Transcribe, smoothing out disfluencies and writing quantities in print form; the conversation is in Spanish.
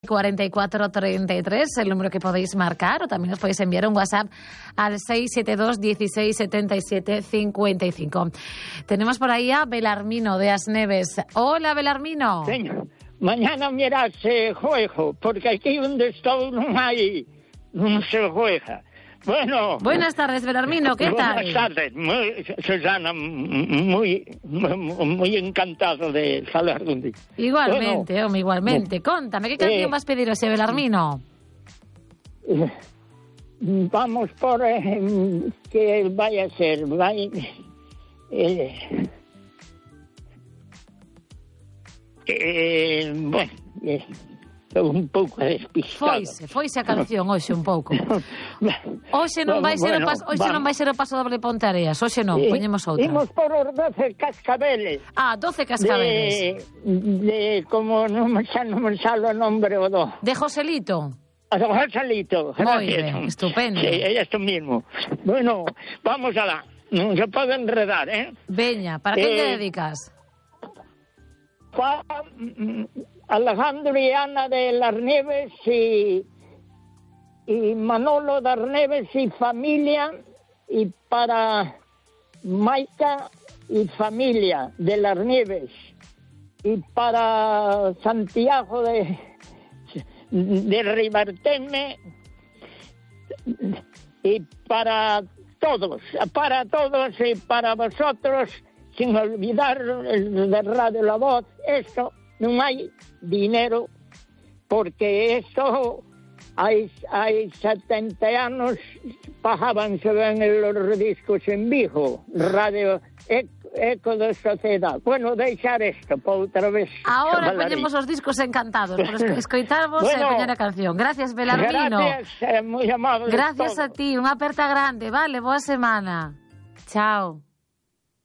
4433, el número que podéis marcar, o también os podéis enviar un WhatsApp al 672 16 77 55. Tenemos por ahí a Belarmino de Asneves. Hola, Belarmino. Señor, mañana mirad se juego, porque aquí donde estoy no se juega. Bueno. Buenas tardes, Belarmino, ¿qué tal? Buenas tardes, Susana, muy encantado de hablar contigo. Igualmente, bueno, igualmente. Contame, ¿qué canción vas a pedir ese, Belarmino? Vamos por que vaya a ser, bueno, estou un pouco despistado. Foise a canción hoxe un pouco. Hoxe non vai ser o paso doble Ponteareas, hoxe non, poñemos outra. Imos por os 12 cascabeles. 12 cascabeles. Como non me sale o nombre o do. De Joselito. A Joselito. Moi ben, estupendo. Sí, é isto mismo. Bueno, vamos alá. Non se pode enredar, Veña, para quen te dedicas? Alejandro y Ana de las Nieves y Manolo de las Nieves y familia, y para Maica y familia de las Nieves, y para Santiago de Ribarteme, y para todos y para vosotros, sin olvidar el de Radio La Voz. Esto non hai dinero, porque esto hai 70 anos pagábanse ben os discos en Vigo, Radio Eco da Sociedade. Bueno, deixar isto para outra vez. Ahora poñemos os discos encantados por escoitarvos e poñer a canción. Gracias, Belarmino. Gracias, moi amable. Gracias a ti, unha aperta grande, vale, boa semana. Chao.